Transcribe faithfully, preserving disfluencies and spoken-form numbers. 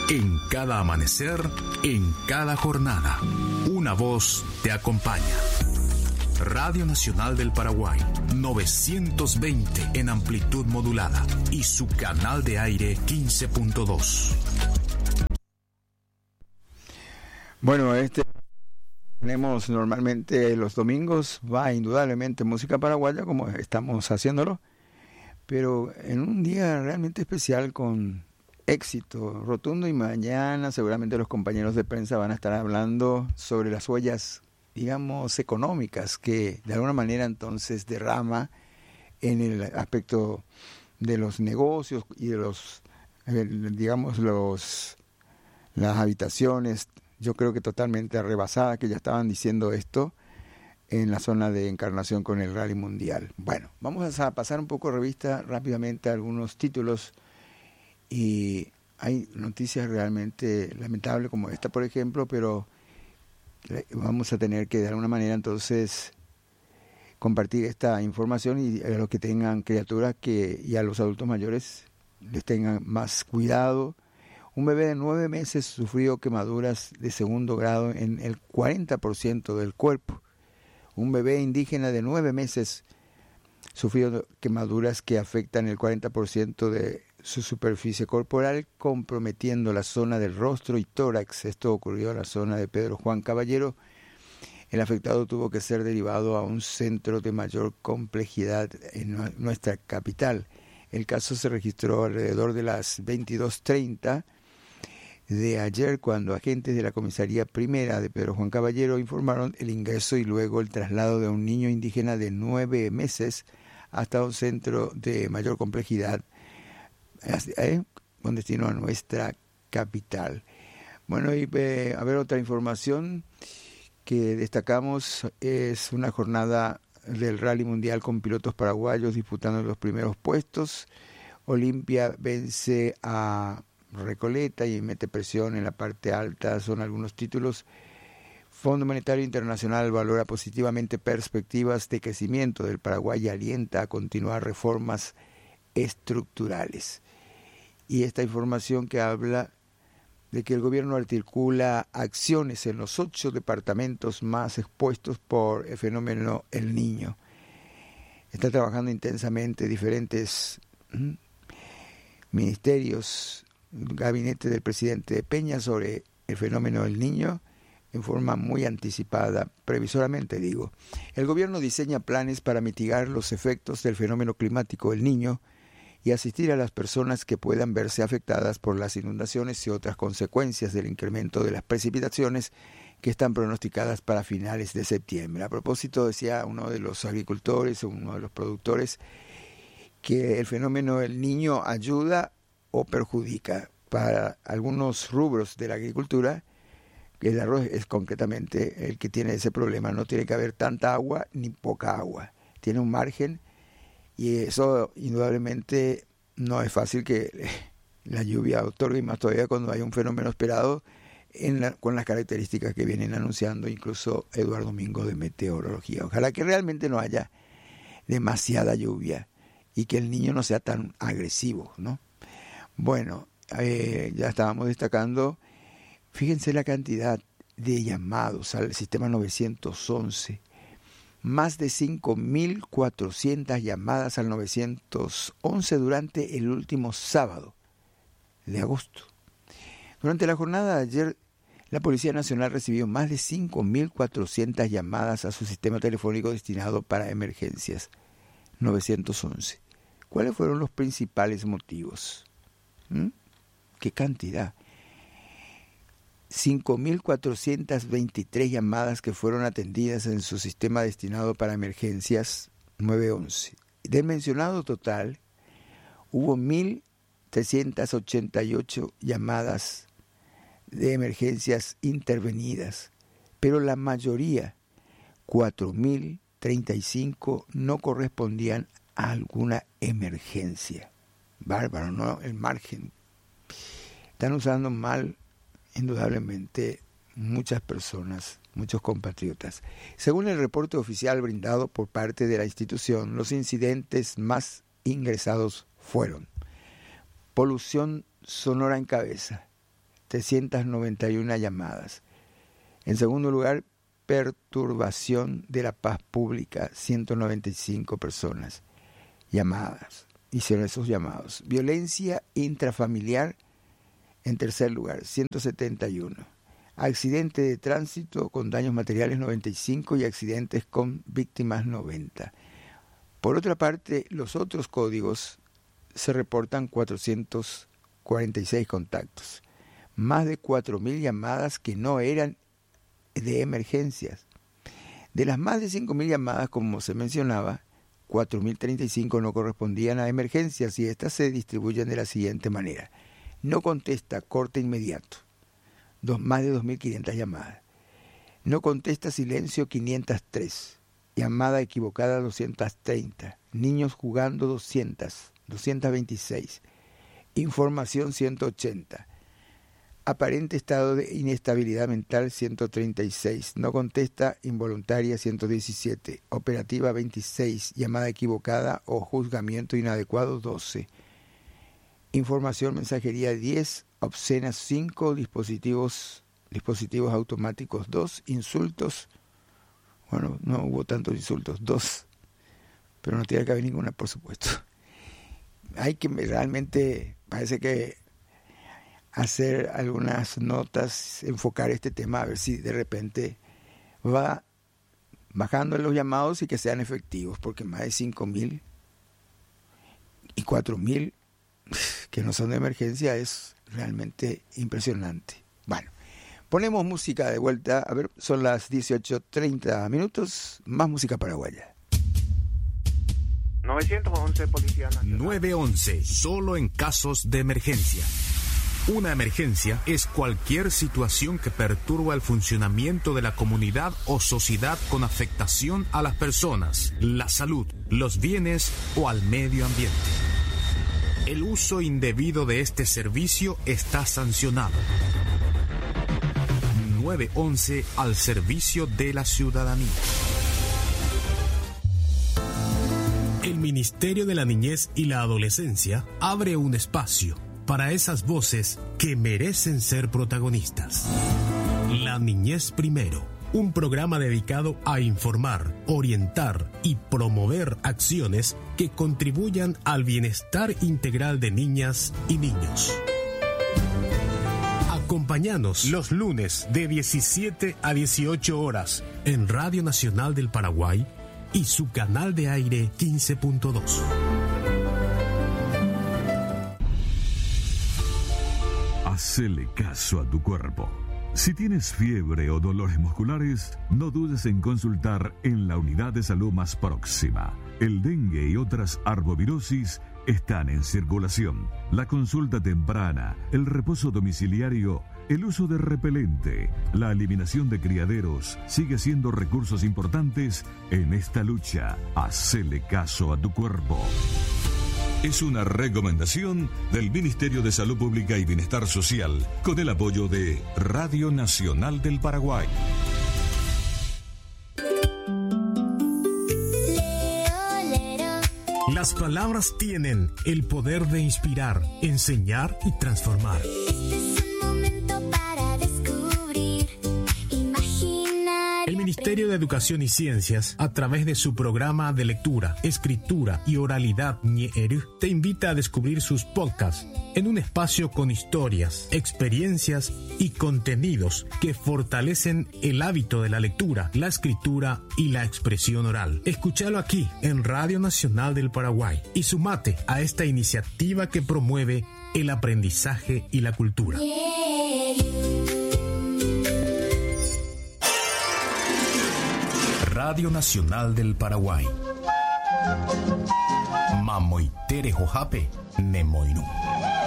En cada amanecer, en cada jornada, una voz te acompaña. Radio Nacional del Paraguay, novecientos veinte en amplitud modulada y su canal de aire quince punto dos. Bueno, este tenemos normalmente los domingos, va indudablemente música paraguaya como estamos haciéndolo, pero en un día realmente especial con éxito rotundo, y mañana seguramente los compañeros de prensa van a estar hablando sobre las huellas, digamos, económicas que de alguna manera entonces derrama en el aspecto de los negocios y de los, digamos, los las habitaciones. Yo creo que totalmente rebasadas, que ya estaban diciendo esto en la zona de Encarnación con el Rally Mundial. Bueno, vamos a pasar un poco revista rápidamente a algunos títulos, y hay noticias realmente lamentables como esta, por ejemplo, pero vamos a tener que de alguna manera entonces compartir esta información, y a los que tengan criaturas que y a los adultos mayores les tengan más cuidado. Un bebé de nueve meses sufrió quemaduras de segundo grado en el cuarenta por ciento del cuerpo. Un bebé indígena de nueve meses sufrió quemaduras que afectan el cuarenta por ciento de su superficie corporal, comprometiendo la zona del rostro y tórax. Esto ocurrió en la zona de Pedro Juan Caballero. El afectado tuvo que ser derivado a un centro de mayor complejidad en nuestra capital. El caso se registró alrededor de las veintidós treinta de ayer, cuando agentes de la comisaría primera de Pedro Juan Caballero informaron el ingreso y luego el traslado de un niño indígena de nueve meses hasta un centro de mayor complejidad eh, con destino a nuestra capital. Bueno, y eh, a ver, otra información que destacamos es una jornada del Rally Mundial con pilotos paraguayos disputando los primeros puestos. Olimpia vence a Recoleta y mete presión en la parte alta, son algunos títulos. Fondo Monetario Internacional valora positivamente perspectivas de crecimiento del Paraguay y alienta a continuar reformas estructurales. Y esta información que habla de que el gobierno articula acciones en los ocho departamentos más expuestos por el fenómeno El Niño. Está trabajando intensamente diferentes ¿m? ministerios, gabinete del presidente Peña sobre el fenómeno del Niño en forma muy anticipada, previsoramente digo. El gobierno diseña planes para mitigar los efectos del fenómeno climático El Niño y asistir a las personas que puedan verse afectadas por las inundaciones y otras consecuencias del incremento de las precipitaciones que están pronosticadas para finales de septiembre. A propósito, decía uno de los agricultores, uno de los productores, que el fenómeno El Niño ayuda o perjudica. Para algunos rubros de la agricultura, que el arroz es concretamente el que tiene ese problema, no tiene que haber tanta agua ni poca agua, tiene un margen, y eso indudablemente no es fácil que la lluvia otorgue, y más todavía cuando hay un fenómeno esperado en la, con las características que vienen anunciando incluso Eduardo Domingo de Meteorología. Ojalá que realmente no haya demasiada lluvia y que el Niño no sea tan agresivo, ¿no? Bueno, eh, ya estábamos destacando, fíjense la cantidad de llamados al sistema novecientos once, más de cinco mil cuatrocientas llamadas al novecientos once durante el último sábado de agosto. Durante la jornada de ayer, la Policía Nacional recibió más de cinco mil cuatrocientas llamadas a su sistema telefónico destinado para emergencias novecientos once. ¿Cuáles fueron los principales motivos? ¿Mm? ¿Qué cantidad? cinco mil cuatrocientas veintitrés llamadas que fueron atendidas en su sistema destinado para emergencias nueve once. Del mencionado total, hubo mil trescientas ochenta y ocho llamadas de emergencias intervenidas, pero la mayoría, cuatro mil treinta y cinco, no correspondían a alguna emergencia. Bárbaro, ¿no? El margen. Están usando mal, indudablemente, muchas personas, muchos compatriotas. Según el reporte oficial brindado por parte de la institución, los incidentes más ingresados fueron polución sonora en cabeza, trescientas noventa y una llamadas. En segundo lugar, perturbación de la paz pública, ciento noventa y cinco personas llamadas, hicieron esos llamados. Violencia intrafamiliar, en tercer lugar, ciento setenta y uno. Accidente de tránsito con daños materiales, noventa y cinco, y accidentes con víctimas, noventa. Por otra parte, los otros códigos se reportan cuatrocientos cuarenta y seis contactos, más de cuatro mil llamadas que no eran de emergencias. De las más de cinco mil llamadas, como se mencionaba, cuatro mil treinta y cinco no correspondían a emergencias y estas se distribuyen de la siguiente manera. No contesta, corte inmediato, dos, más de dos mil quinientas llamadas. No contesta, silencio, quinientos tres. Llamada equivocada, doscientos treinta. Niños jugando, doscientos, doscientos veintiséis. Información, ciento ochenta. Aparente estado de inestabilidad mental, ciento treinta y seis. No contesta, involuntaria, ciento diecisiete. Operativa, veintiséis. Llamada equivocada o juzgamiento inadecuado, doce. Información, mensajería, diez. Obscenas, cinco. Dispositivos, dispositivos automáticos, dos. Insultos, bueno, no hubo tantos insultos, dos. Pero no tiene que haber ninguna, por supuesto. Hay que realmente, parece que hacer algunas notas, enfocar este tema, a ver si de repente va bajando los llamados y que sean efectivos, porque más de cinco mil y cuatro mil que no son de emergencia es realmente impresionante. Bueno, ponemos música de vuelta, a ver, son las dieciocho treinta minutos, más música paraguaya. novecientos once Policía Nacional. nueve once, solo en casos de emergencia. Una emergencia es cualquier situación que perturba el funcionamiento de la comunidad o sociedad con afectación a las personas, la salud, los bienes o al medio ambiente. El uso indebido de este servicio está sancionado. nueve once al servicio de la ciudadanía. El Ministerio de la Niñez y la Adolescencia abre un espacio para esas voces que merecen ser protagonistas. La Niñez Primero, un programa dedicado a informar, orientar y promover acciones que contribuyan al bienestar integral de niñas y niños. Acompáñanos los lunes de diecisiete a dieciocho horas en Radio Nacional del Paraguay y su canal de aire quince punto dos. Hacele caso a tu cuerpo. Si tienes fiebre o dolores musculares, no dudes en consultar en la unidad de salud más próxima. El dengue y otras arbovirosis están en circulación. La consulta temprana, el reposo domiciliario, el uso de repelente, la eliminación de criaderos sigue siendo recursos importantes en esta lucha. Hacele caso a tu cuerpo. Es una recomendación del Ministerio de Salud Pública y Bienestar Social con el apoyo de Radio Nacional del Paraguay. Las palabras tienen el poder de inspirar, enseñar y transformar. El Ministerio de Educación y Ciencias, a través de su programa de lectura, escritura y oralidad Ñeeru, te invita a descubrir sus podcasts en un espacio con historias, experiencias y contenidos que fortalecen el hábito de la lectura, la escritura y la expresión oral. Escúchalo aquí en Radio Nacional del Paraguay y sumate a esta iniciativa que promueve el aprendizaje y la cultura. Radio Nacional del Paraguay. Mamoitere Jojape, Nemoinu.